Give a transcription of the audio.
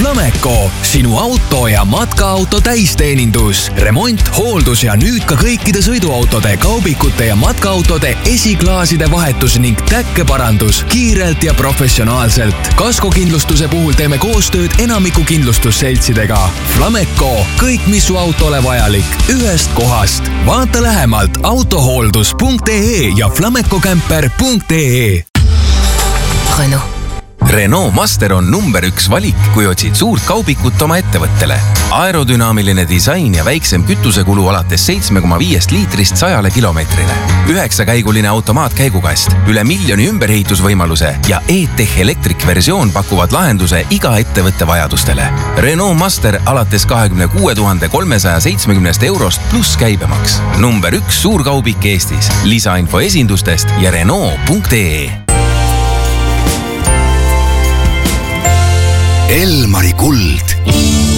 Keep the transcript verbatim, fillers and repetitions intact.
Flameco, sinu auto ja matkaauto täisteenindus. Remont, hooldus ja nüüd ka kõikide sõiduautode, kaubikute ja matkaautode esiklaaside vahetus ning täkkeparandus kiirelt ja professionaalselt. Kaskokindlustuse puhul teeme koostööd enamiku kindlustusseltsidega. Flameco, kõik mis su autole vajalik, ühest kohast. Vaata lähemalt autohooldus punkt ee ja flamecocamper punkt ee. Renault. Renault Master on number üks valik, kui otsid suurt kaubikut oma ettevõttele. Aerodünaamiline disain ja väiksem kütusekulu alates seitsme koma viiest liitrist sajale kilomeetrile. Üheksakäiguline automaatkäigukast, üle miljoni ümberehitusvõimaluse ja E-Tech Electric versioon pakuvad lahenduse iga ettevõtte vajadustele. Renault Master alates kahekümne kuue tuhande kolmesaja seitsmekümnest eurost pluss käibemaks. Number üks suurkaubik Eestis. Lisainfo esindustest ja Renault punkt ee. Elmari kuld.